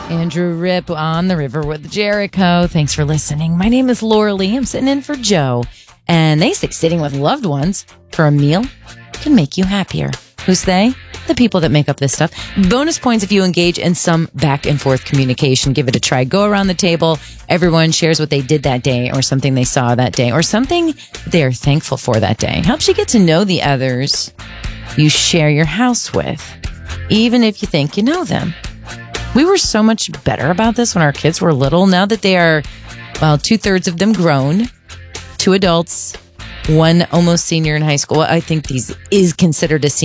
Andrew Rip on the River with Jericho. Thanks for listening. My name is Laura Lee. I'm sitting in for Joe. And they say sitting with loved ones for a meal can make you happier. Who's they? The people that make up this stuff. Bonus points if you engage in some back and forth communication. Give it a try. Go around the table. Everyone shares what they did that day or something they saw that day or something they're thankful for that day. Helps you get to know the others you share your house with, even if you think you know them. We were so much better about this when our kids were little. Now that they are, well, 2/3 of them grown, 2 adults, 1 almost senior in high school. I think these is considered a senior.